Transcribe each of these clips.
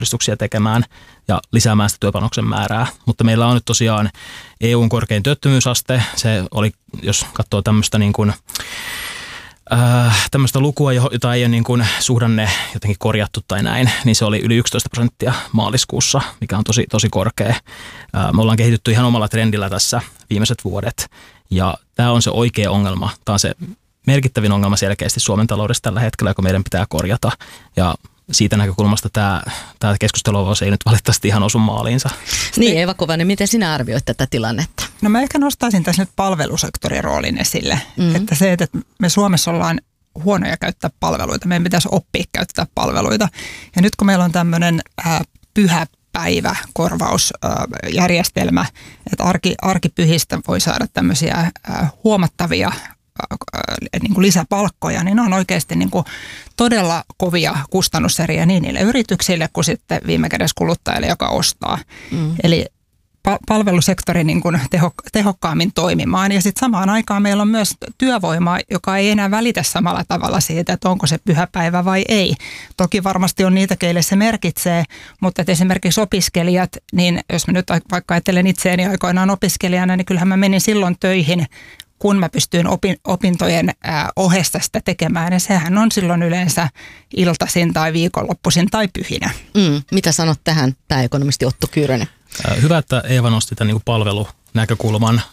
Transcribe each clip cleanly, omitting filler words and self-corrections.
uudistuksia tekemään ja lisäämään sitä työpanoksen määrää. Mutta meillä on nyt tosiaan EU:n korkein työttömyysaste. Se oli, jos katsoo tämmöistä niin kuin tämmöistä lukua, jota ei ole niin kuin suhdanne jotenkin korjattu tai näin, niin se oli yli 11% maaliskuussa, mikä on tosi korkea. Me ollaan kehitytty ihan omalla trendillä tässä viimeiset vuodet, ja tämä on se oikea ongelma. Tämä on se merkittävin ongelma selkeästi Suomen taloudessa tällä hetkellä, joka meidän pitää korjata, ja siitä näkökulmasta tämä keskustelu ei nyt valitettavasti ihan osu maaliinsa. Niin, Eeva Kovanen, miten sinä arvioit tätä tilannetta? No mä ehkä nostaisin tässä nyt palvelusektorin roolin esille. Että se, että me Suomessa ollaan huonoja käyttää palveluita, meidän pitäisi oppia käyttää palveluita. Ja nyt kun meillä on tämmöinen pyhäpäiväkorvausjärjestelmä, että arkipyhistä voi saada tämmöisiä huomattavia niin kuin lisäpalkkoja, niin ne on oikeasti niin kuin todella kovia kustannuseriä niin niille yrityksille kuin sitten viime kädessä kuluttajalle, joka ostaa. Eli palvelusektori niin kuin tehokkaammin toimimaan. Ja sitten samaan aikaan meillä on myös työvoimaa, joka ei enää välitä samalla tavalla siitä, että onko se pyhäpäivä vai ei. Toki varmasti on niitä, keille se merkitsee, mutta esimerkiksi opiskelijat, niin jos mä nyt vaikka ajattelen itseäni aikoinaan opiskelijana, niin kyllähän mä menin silloin töihin, kun mä pystyin opintojen ohesta sitä tekemään. Ja sehän on silloin yleensä iltaisin tai viikonloppuisin tai pyhinä. Mitä sanot tähän, pääekonomisti Otto Kyyrönen? Hyvä, että Eeva nosti tämän niin palvelunäkökulman.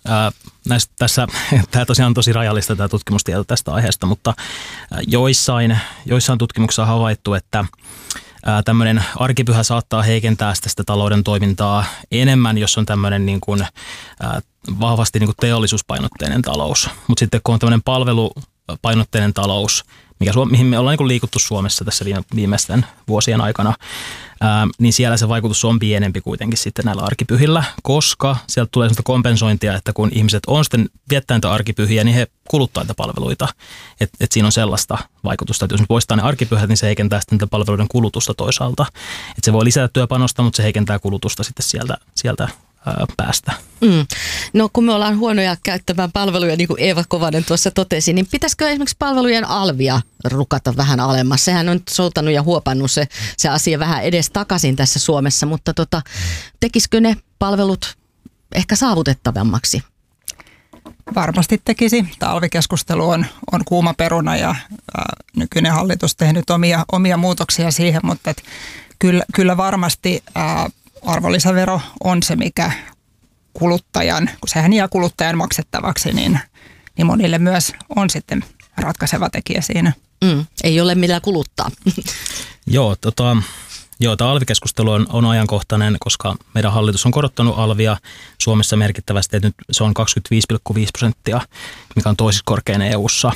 Tämä tosiaan on tosi rajallista tämä tutkimustieto tästä aiheesta, mutta joissain tutkimuksissa on havaittu, että tämmöinen arkipyhä saattaa heikentää sitä talouden toimintaa enemmän, jos on tämmöinen niin kuin, vahvasti niin kuin teollisuuspainotteinen talous. Mutta sitten kun on tämmöinen palvelupainotteinen talous, mihin me ollaan niin kuin liikuttu Suomessa tässä viimeisten vuosien aikana, niin siellä se vaikutus on pienempi kuitenkin sitten näillä arkipyhillä, koska sieltä tulee sellaista kompensointia, että kun ihmiset on sitten viettää niitä arkipyhiä, niin he kuluttaa niitä palveluita. Et siinä on sellaista vaikutusta, että jos me poistaa ne arkipyhät, niin se heikentää sitten niitä palveluiden kulutusta toisaalta. Et se voi lisätä työpanosta, mutta se heikentää kulutusta sitten sieltä päästä. No kun me ollaan huonoja käyttämään palveluja, niin kuin Eeva Kovanen tuossa totesi, niin pitäisikö esimerkiksi palvelujen alvia rukata vähän alemmas? Sehän on soutanut ja huopannut se asia vähän edes takaisin tässä Suomessa, mutta tekisikö ne palvelut ehkä saavutettavammaksi? Varmasti tekisi. Tämä alvikeskustelu on kuuma peruna ja nykyinen hallitus tehnyt omia muutoksia siihen, mutta kyllä varmasti arvonlisävero on se, mikä kuluttajan, kun sehän jää kuluttajan maksettavaksi, niin monille myös on sitten ratkaiseva tekijä siinä. Ei ole millään kuluttaa. Joo, tämä alvikeskustelu on ajankohtainen, koska meidän hallitus on korottanut alvia Suomessa merkittävästi, että nyt se on 25,5%, mikä on toisiksi korkein EU:ssa.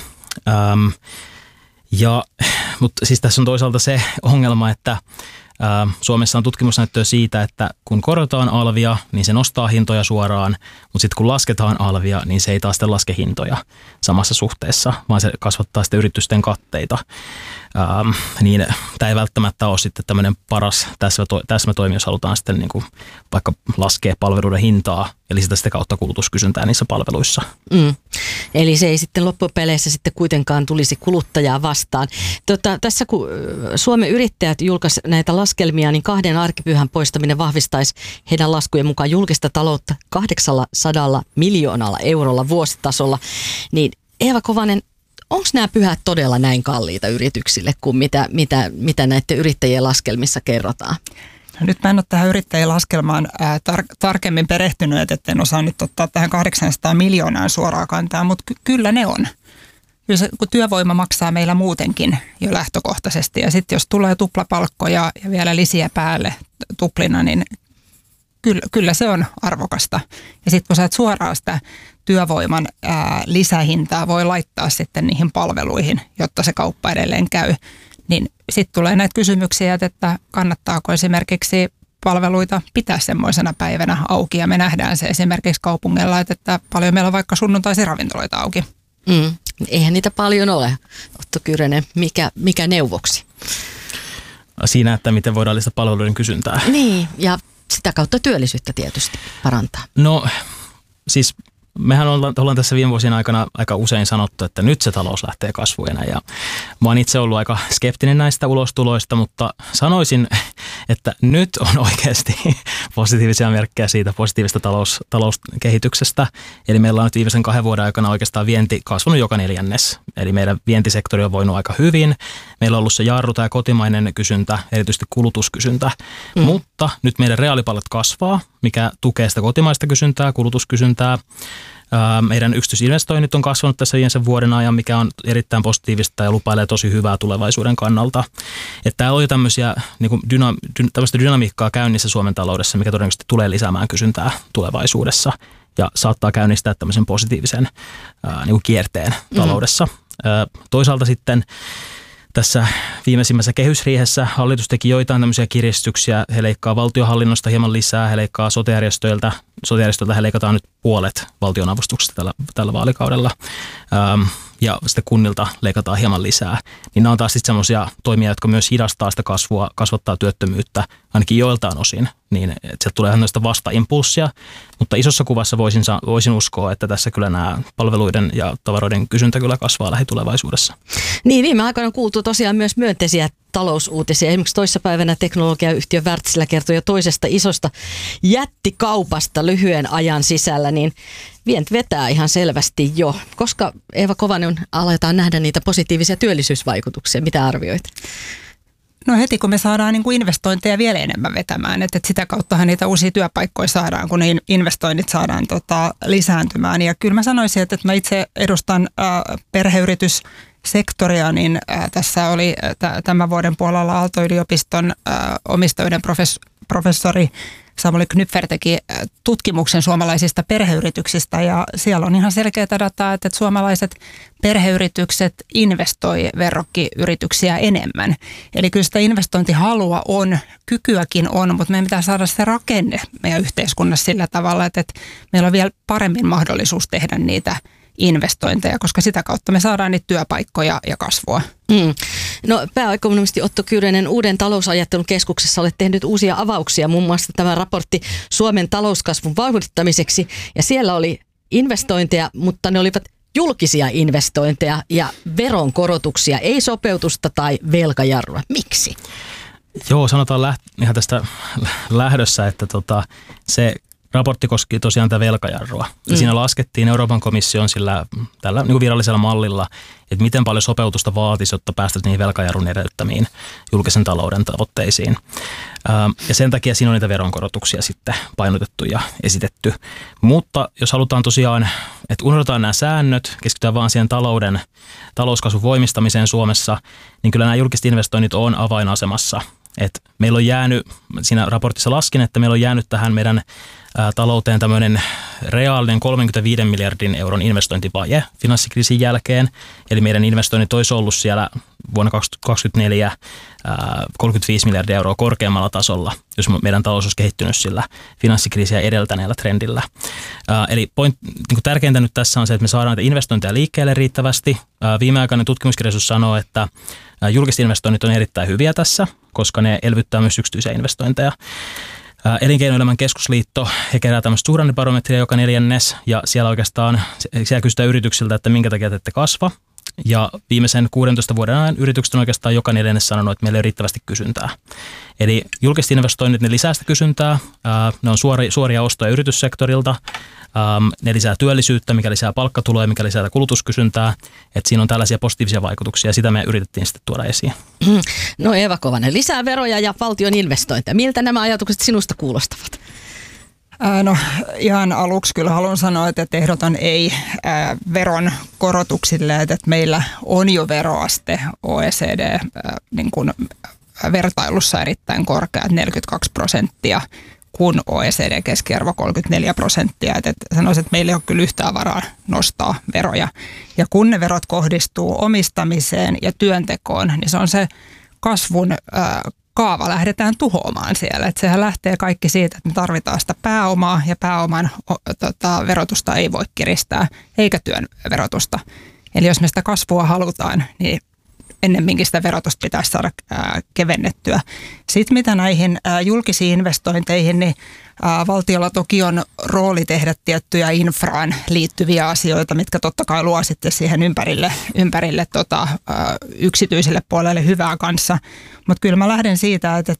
Mutta siis tässä on toisaalta se ongelma, että Suomessa on tutkimusnäyttöä siitä, että kun korotetaan alvia, niin se nostaa hintoja suoraan, mutta sitten kun lasketaan alvia, niin se ei taas sitten laske hintoja samassa suhteessa, vaan se kasvattaa sitten yritysten katteita. Niin tämä ei välttämättä ole sitten tämmöinen paras täsmätoimi, jos halutaan sitten niin kuin vaikka laskea palveluiden hintaa ja lisätä sitä kautta kulutuskysyntää niissä palveluissa. Eli se ei sitten loppupeleissä sitten kuitenkaan tulisi kuluttajaa vastaan. Tässä kun Suomen yrittäjät julkaisi näitä laskelmia, niin 2 arkipyhän poistaminen vahvistaisi heidän laskujen mukaan julkista taloutta 800 miljoonalla eurolla vuositasolla. Niin Eeva Kovanen, onko nämä pyhät todella näin kalliita yrityksille kuin mitä näiden yrittäjien laskelmissa kerrotaan? No nyt mä en ole tähän yrittäjien laskelmaan tarkemmin perehtynyt, että en osaa nyt ottaa tähän 800 miljoonaan suoraan kantaa, mutta kyllä ne on. Kyllä kun työvoima maksaa meillä muutenkin jo lähtökohtaisesti ja sitten jos tulee tuplapalkkoja ja vielä lisiä päälle tuplina, niin kyllä se on arvokasta. Ja sitten kun saat suoraan sitä työvoiman lisähintaa, voi laittaa sitten niihin palveluihin, jotta se kauppa edelleen käy. Niin sitten tulee näitä kysymyksiä, että kannattaako esimerkiksi palveluita pitää semmoisena päivänä auki. Ja me nähdään se esimerkiksi kaupungilla, että paljon meillä on vaikka sunnuntaisin ravintoloita auki. Eihän niitä paljon ole. Otto Kyyrönen, mikä neuvoksi? Siinä, että miten voidaan lisätä palveluiden kysyntää. Niin, ja sitä kautta työllisyyttä tietysti parantaa. No, siis mehän ollaan tässä viime vuosien aikana aika usein sanottu, että nyt se talous lähtee kasvuun. Ja mä oon itse ollut aika skeptinen näistä ulostuloista, mutta sanoisin, että nyt on oikeasti positiivisia merkkejä siitä positiivista talouskehityksestä. Eli meillä on nyt viimeisen 2 vuoden aikana oikeastaan vienti kasvanut joka 4. Eli meidän vientisektori on voinut aika hyvin. Meillä on ollut se jarru tämä kotimainen kysyntä, erityisesti kulutuskysyntä. Mutta nyt meidän reaalipalkat kasvaa, mikä tukee sitä kotimaista kysyntää, kulutuskysyntää. Meidän yksityisinvestoinnit on kasvanut tässä viimeisen vuoden ajan, mikä on erittäin positiivista ja lupailee tosi hyvää tulevaisuuden kannalta. Että täällä on jo tämmöistä dynamiikkaa käynnissä Suomen taloudessa, mikä todennäköisesti tulee lisäämään kysyntää tulevaisuudessa ja saattaa käynnistää tämmöisen positiivisen kierteen taloudessa. Toisaalta sitten tässä viimeisimmässä kehysriihessä hallitus teki joitain tämmöisiä kiristyksiä. He leikkaa valtionhallinnosta hieman lisää, he leikkaa sote-järjestöiltä. Sote-järjestöiltä he leikataan nyt puolet valtionavustuksesta tällä vaalikaudella. Ja sitten kunnilta leikataan hieman lisää. Niin nämä on taas sitten semmoisia toimia, jotka myös hidastaa sitä kasvua, kasvattaa työttömyyttä, ainakin joiltain osin. Niin että sieltä tulee tämmöistä vastaimpulssia. Mutta isossa kuvassa voisin uskoa, että tässä kyllä nämä palveluiden ja tavaroiden kysyntä kyllä kasvaa lähitulevaisuudessa. Niin, viime aikoina on kuultu tosiaan myös myönteisiä talousuutisia. Esimerkiksi toissapäivänä teknologiayhtiö Wärtsilä kertoi jo toisesta isosta jättikaupasta lyhyen ajan sisällä, niin vienti vetää ihan selvästi jo. Koska Eeva Kovanen aletaan nähdä niitä positiivisia työllisyysvaikutuksia, mitä arvioit? No heti kun me saadaan niin kuin investointeja vielä enemmän vetämään, että sitä kauttahan niitä uusia työpaikkoja saadaan, kun ne investoinnit saadaan lisääntymään. Ja kyllä mä sanoisin, että mä itse edustan perheyrityssektoria, niin tässä oli tämän vuoden puolella Aalto-yliopiston omistajuuden professori Samuli Knypfer teki tutkimuksen suomalaisista perheyrityksistä ja siellä on ihan selkeää dataa, että suomalaiset perheyritykset investoi verrokkiyrityksiä enemmän. Eli kyllä sitä investointihalua on, kykyäkin on, mutta meidän pitää saada se rakenne meidän yhteiskunnassa sillä tavalla, että meillä on vielä paremmin mahdollisuus tehdä niitä investointeja, koska sitä kautta me saadaan niitä työpaikkoja ja kasvua. No pääekonomisti Otto Kyrönen, Uuden talousajattelun keskuksessa olet tehnyt uusia avauksia, muun muassa tämä raportti Suomen talouskasvun vauhdittamiseksi, ja siellä oli investointeja, mutta ne olivat julkisia investointeja ja veronkorotuksia, ei sopeutusta tai velkajarrua. Miksi? Joo, sanotaan ihan tästä lähdössä, että se raportti koski tosiaan tätä velkajarrua. Ja siinä laskettiin Euroopan komission tällä niin kuin virallisella mallilla, että miten paljon sopeutusta vaatisi, jotta päästäisiin niihin velkajarrun edellyttämiin julkisen talouden tavoitteisiin. Ja sen takia siinä on niitä veronkorotuksia sitten painotettu ja esitetty. Mutta jos halutaan tosiaan, että unohdetaan nämä säännöt, keskitytään vaan siihen talouskasvun voimistamiseen Suomessa, niin kyllä nämä julkiset investoinnit on avainasemassa. Et meillä on jäänyt, siinä raportissa laskin, että meillä on jäänyt tähän meidän talouteen tämmöinen reaalinen 35 miljardin euron investointivaje finanssikriisin jälkeen. Eli meidän investoinnit olisi ollut siellä vuonna 2024 35 miljardia euroa korkeammalla tasolla, jos meidän talous olisi kehittynyt sillä finanssikriisiä edeltäneellä trendillä. Eli niin tärkeintä nyt tässä on se, että me saadaan näitä investointeja liikkeelle riittävästi. Viimeaikainen tutkimuskirjallisuus sanoo, että julkiset investoinnit on erittäin hyviä tässä, koska ne elvyttää myös yksityisiä investointeja. Elinkeinoelämän keskusliitto, he kerää tämmöistä suhdannebarometria joka 4. ja siellä kysytään yrityksiltä, että minkä takia te ette kasva. Ja viimeisen 16 vuoden ajan yritykset on oikeastaan joka 4. sanonut, että meillä ei ole riittävästi kysyntää. Eli julkiset investoinnit, ne lisää sitä kysyntää, ne on suoria ostoja yrityssektorilta, ne lisää työllisyyttä, mikä lisää palkkatuloja, mikä lisää kulutuskysyntää. Että siinä on tällaisia positiivisia vaikutuksia ja sitä me yritettiin sitten tuoda esiin. No Eeva Kovanen, lisää veroja ja valtion investointeja. Miltä nämä ajatukset sinusta kuulostavat? No ihan aluksi kyllä haluan sanoa, että ehdoton ei veron korotuksille, että meillä on jo veroaste OECD niin kuin vertailussa erittäin korkea, 42%, kun OECD-keskiarvo 34%. Että sanoisin, että meillä ei ole kyllä yhtään varaa nostaa veroja. Ja kun ne verot kohdistuu omistamiseen ja työntekoon, niin se on se kasvun kaava lähdetään tuhoamaan siellä. Että sehän lähtee kaikki siitä, että me tarvitaan sitä pääomaa ja pääoman verotusta ei voi kiristää eikä työn verotusta. Eli jos me sitä kasvua halutaan, niin ennemminkin sitä verotusta pitäisi saada kevennettyä. Sitten mitä näihin julkisiin investointeihin, niin valtiolla toki on rooli tehdä tiettyjä infraan liittyviä asioita, mitkä totta kai luo sitten siihen ympärille yksityiselle puolelle hyvää kanssa. Mutta kyllä mä lähden siitä, että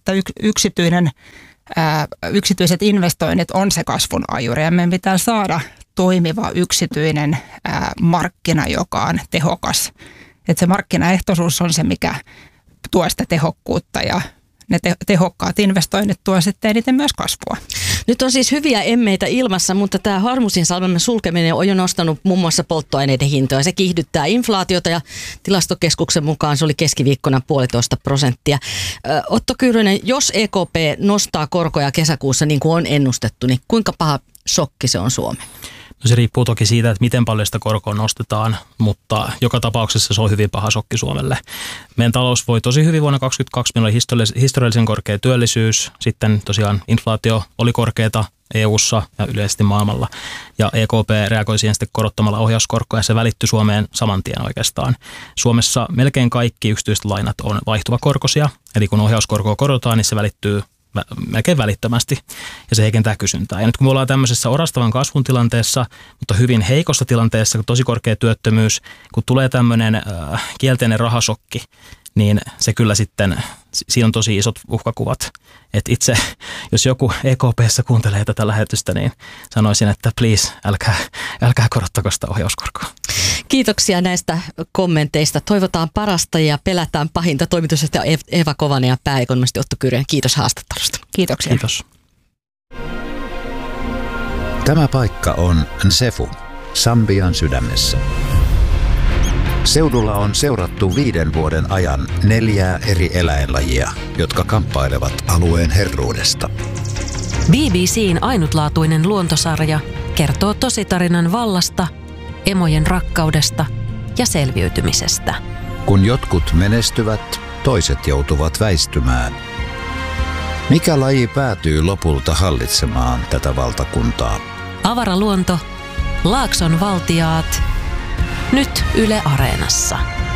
yksityiset investoinnit on se kasvun ajuri ja meidän pitää saada toimiva yksityinen markkina, joka on tehokas. Että se markkinaehtoisuus on se, mikä tuo sitä tehokkuutta ja ne tehokkaat investoinnit tuo sitten eniten myös kasvua. Nyt on siis hyviä emmeitä ilmassa, mutta tämä Hormuzinsalmen sulkeminen on jo nostanut muun muassa polttoaineiden hintoja. Se kiihdyttää inflaatiota ja tilastokeskuksen mukaan se oli keskiviikkona 1,5%. Otto Kyrönen, jos EKP nostaa korkoja kesäkuussa niin kuin on ennustettu, niin kuinka paha shokki se on Suomeen? No se riippuu toki siitä, että miten paljon sitä korkoa nostetaan, mutta joka tapauksessa se on hyvin paha shokki Suomelle. Meidän talous voi tosi hyvin vuonna 2022, meillä oli historiallisen korkea työllisyys, sitten tosiaan inflaatio oli korkeata EU:ssa ja yleisesti maailmalla. Ja EKP reagoi siihen sitten korottamalla ohjauskorkoa ja se välittyi Suomeen saman tien oikeastaan. Suomessa melkein kaikki yksityiset lainat on vaihtuvakorkoisia, eli kun ohjauskorkoa korotetaan, niin se välittyy melkein välittömästi ja se heikentää kysyntää. Ja nyt kun me ollaan tämmöisessä orastavan kasvun tilanteessa, mutta hyvin heikossa tilanteessa, kun tosi korkea työttömyys, kun tulee tämmöinen kielteinen rahasokki, niin se kyllä sitten, siinä on tosi isot uhkakuvat. Että itse, jos joku EKP:ssä kuuntelee tätä lähetystä, niin sanoisin, että please, älkää korottako sitä ohjauskorkoa. Kiitoksia näistä kommenteista. Toivotaan parasta ja pelätään pahinta. Toimitusjohtaja Eeva Kovanen ja pääekonomisti Otto Kyrönen. Kiitos haastattelusta. Kiitoksia. Kiitos. Tämä paikka on Nsefu, Sambian sydämessä. Seudulla on seurattu 5 vuoden ajan 4 eri eläinlajia, jotka kamppailevat alueen herruudesta. BBC:n ainutlaatuinen luontosarja kertoo tositarinan vallasta, emojen rakkaudesta ja selviytymisestä. Kun jotkut menestyvät, toiset joutuvat väistymään. Mikä laji päätyy lopulta hallitsemaan tätä valtakuntaa? Avaraluonto, Laakson valtiaat, nyt Yle Areenassa.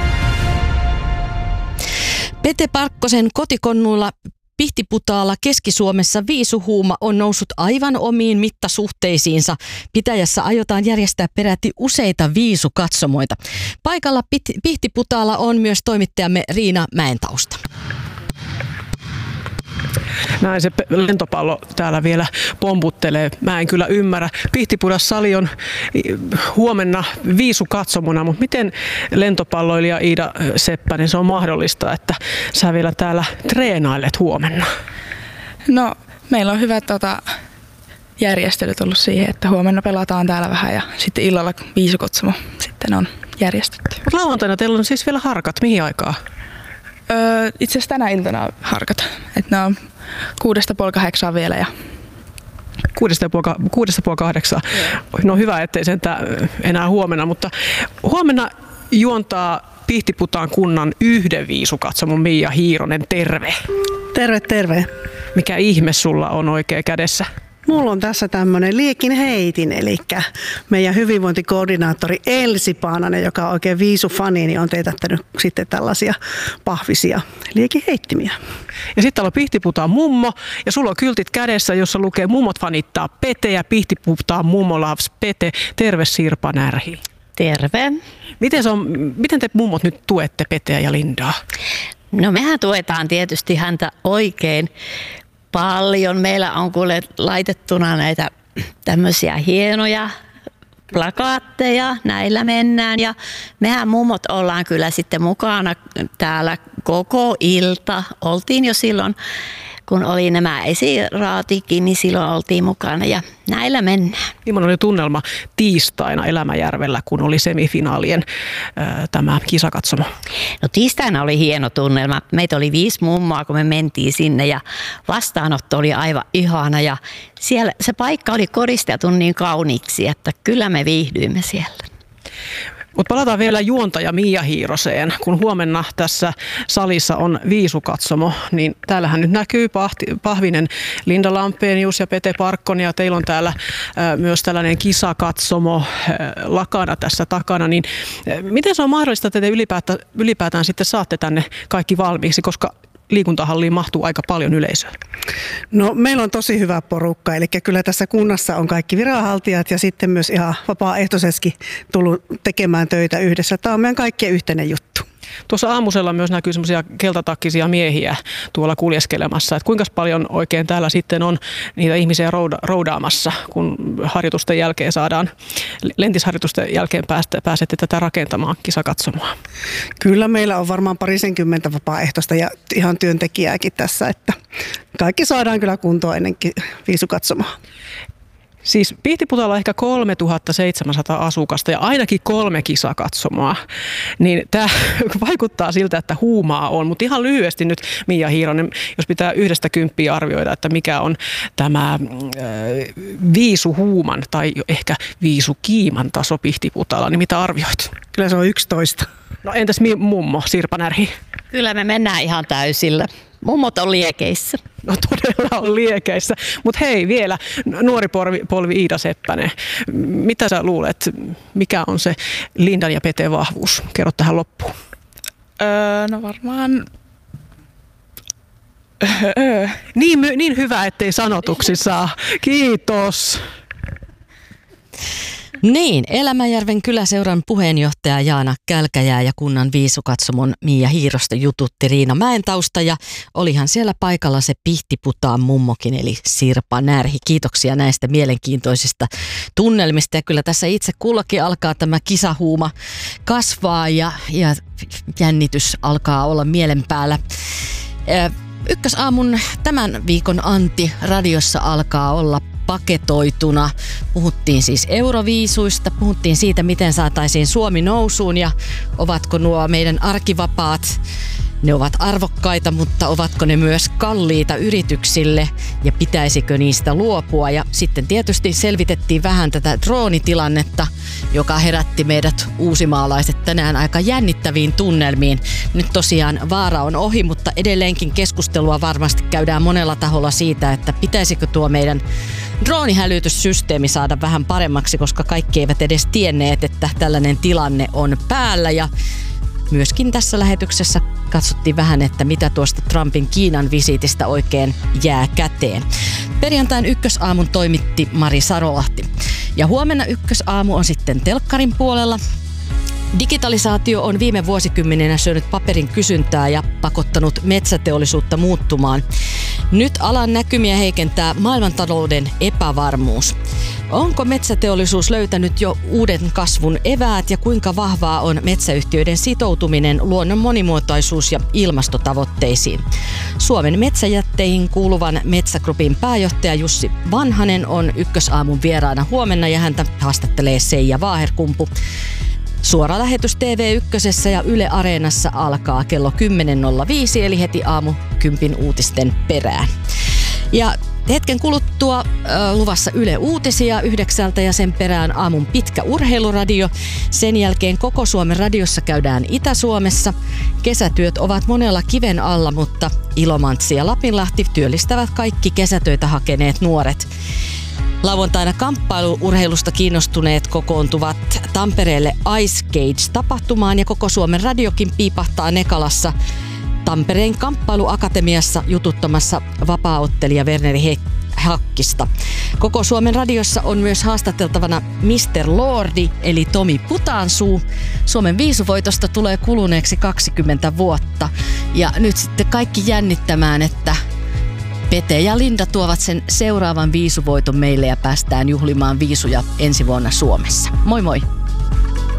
Pete Parkkosen kotikonnuilla Pihtiputaalla Keski-Suomessa viisuhuuma on noussut aivan omiin mittasuhteisiinsa. Pitäjässä aiotaan järjestää peräti useita viisukatsomoita. Paikalla Pihtiputaalla on myös toimittajamme Riina Mäentausta. Näin se lentopallo täällä vielä pomputtelee. Mä en kyllä ymmärrä. Pihtipudas-sali on huomenna viisukatsomona, mutta miten lentopalloilija Iida Seppänen se on mahdollista, että sä vielä täällä treenailet huomenna? No, meillä on hyvät järjestelyt ollut siihen, että huomenna pelataan täällä vähän ja sitten illalla viisukatsomo sitten on järjestetty. Mutta lauantaina teillä on siis vielä harkat. Mihin aikaa? Itse asiassa tänä iltana harkat. Että ne on 7:30 vielä ja 7:30. No hyvä, ettei sentään enää huomenna, mutta huomenna juontaa Pihtiputaan kunnan 1 viisukatsomon Miia Hiironen. Terve. Terve. Mikä ihme sulla on oikein kädessä? Mulla on tässä tämmöinen liekin heitin, eli meidän hyvinvointikoordinaattori Elsi Paananen, joka on oikein viisufani, niin on teetättänyt sitten tällaisia pahvisia liekin heittimiä. Ja sitten täällä on Pihtiputaan mummo, ja sulla on kyltit kädessä, jossa lukee mummot fanittaa Pete ja Pihtiputaan mummo loves Pete. Terve Sirpa Närhi. Terve. Miten te mummot nyt tuette Peteä ja Lindaa? No mehän tuetaan tietysti häntä oikein paljon. Meillä on kuule laitettuna näitä tämmöisiä hienoja plakaatteja, näillä mennään ja mehän mummot ollaan kyllä sitten mukana täällä koko ilta. Oltiin jo silloin, kun oli nämä esiraatikin, niin silloin oltiin mukana ja näillä mennään. Millainen oli tunnelma tiistaina Elämäjärvellä, kun oli semifinaalien tämä kisakatsomo? No tiistaina oli hieno tunnelma. Meitä oli 5 mummoa, kun me mentiin sinne ja vastaanotto oli aivan ihana ja siellä se paikka oli koristeltu niin kauniiksi, että kyllä me viihdyimme siellä. Mutta palataan vielä juontaja Mia Hiiroseen. Kun huomenna tässä salissa on viisukatsomo, niin täällähän nyt näkyy Pahvinen Linda Lampenius ja Pete Parkkonen, ja teillä on täällä myös tällainen kisakatsomo lakana tässä takana. Niin miten se on mahdollista, että te ylipäätään sitten saatte tänne kaikki valmiiksi, koska liikuntahalliin mahtuu aika paljon yleisöä? No meillä on tosi hyvä porukka, eli kyllä tässä kunnassa on kaikki viranhaltijat ja sitten myös ihan vapaaehtoisesti tullut tekemään töitä yhdessä. Tämä on meidän kaikkien yhteinen juttu. Tuossa aamusella myös näkyy semmoisia keltatakkisia miehiä tuolla kuljeskelemassa. Että kuinka paljon oikein täällä sitten on niitä ihmisiä roudaamassa, kun harjoitusten jälkeen lentisharjoitusten jälkeen pääsette tätä rakentamaan kisakatsomaan? Kyllä meillä on varmaan 20 vapaaehtoista ja ihan työntekijääkin tässä, että kaikki saadaan kyllä kuntoon ennenkin viisukatsomaan. Siis Pihtiputaalla on ehkä 3700 asukasta ja ainakin 3 kisakatsomaa, niin tämä vaikuttaa siltä, että huumaa on. Mutta ihan lyhyesti nyt, Mia Hiironen, jos pitää 1–10 arvioida, että mikä on tämä viisuhuuman tai ehkä viisukiiman taso Pihtiputaalla, niin mitä arvioit? Kyllä se on 11. No entäs mummo Sirpa Närhi? Kyllä me mennään ihan täysillä. Mummot on liekeissä. No todella on liekeissä. Mutta hei vielä, nuori polvi Iida Seppänen. Mitä sä luulet, mikä on se Lindan ja Peteen vahvuus? Kerro tähän loppuun. No varmaan... Niin hyvä, ettei sanotuksi saa. Kiitos. Niin, Elämäjärven kyläseuran puheenjohtaja Jaana Kälkäjää ja kunnan viisukatsomon Mia Hiirosta jututti Riina Mäentausta ja olihan siellä paikalla se Pihtiputaan mummokin eli Sirpa Närhi. Kiitoksia näistä mielenkiintoisista tunnelmista ja kyllä tässä itse kullakin alkaa tämä kisahuuma kasvaa ja jännitys alkaa olla mielen päällä. Ykkösaamun tämän viikon anti radiossa alkaa olla paketoituna. Puhuttiin siis euroviisuista, puhuttiin siitä, miten saataisiin Suomi nousuun ja ovatko nuo meidän arkivapaat, ne ovat arvokkaita, mutta ovatko ne myös kalliita yrityksille ja pitäisikö niistä luopua. Ja sitten tietysti selvitettiin vähän tätä droonitilannetta, joka herätti meidät uusimaalaiset tänään aika jännittäviin tunnelmiin. Nyt tosiaan vaara on ohi, mutta edelleenkin keskustelua varmasti käydään monella taholla siitä, että pitäisikö tuo meidän droonihälytyssysteemi saada vähän paremmaksi, koska kaikki eivät edes tienneet, että tällainen tilanne on päällä. Ja myöskin tässä lähetyksessä katsottiin vähän, että mitä tuosta Trumpin Kiinan visiitistä oikein jää käteen. Perjantain Ykkösaamun toimitti Mari Sarolahti. Ja huomenna Ykkösaamu on sitten telkkarin puolella. Digitalisaatio on viime vuosikymmenenä syönyt paperin kysyntää ja pakottanut metsäteollisuutta muuttumaan. Nyt alan näkymiä heikentää maailmantalouden epävarmuus. Onko metsäteollisuus löytänyt jo uuden kasvun eväät ja kuinka vahvaa on metsäyhtiöiden sitoutuminen luonnon monimuotoisuus- ja ilmastotavoitteisiin? Suomen metsäjätteihin kuuluvan Metsä-Groupin pääjohtaja Jussi Vanhanen on Ykkösaamun vieraana huomenna ja häntä haastattelee Seija Vaaherkumpu. Suora lähetys TV1 ja Yle Areenassa alkaa kello 10.05 eli heti aamu 10 uutisten perään. Ja hetken kuluttua luvassa Yle Uutisia 9 ja sen perään aamun pitkä urheiluradio. Sen jälkeen koko Suomen radiossa käydään Itä-Suomessa. Kesätyöt ovat monella kiven alla, mutta Ilomantsi ja Lapinlahti työllistävät kaikki kesätöitä hakeneet nuoret. Lauantaina kamppailuurheilusta kiinnostuneet kokoontuvat Tampereelle Ice Cage-tapahtumaan ja koko Suomen radiokin piipahtaa Nekalassa Tampereen kamppailuakatemiassa jututtamassa vapaaottelija Werneri Hakkista. Koko Suomen radiossa on myös haastateltavana Mr. Lordi eli Tomi Putaansuu. Suomen viisuvoitosta tulee kuluneeksi 20 vuotta ja nyt sitten kaikki jännittämään, että Pete ja Linda tuovat sen seuraavan viisuvoiton meille ja päästään juhlimaan viisuja ensi vuonna Suomessa. Moi moi!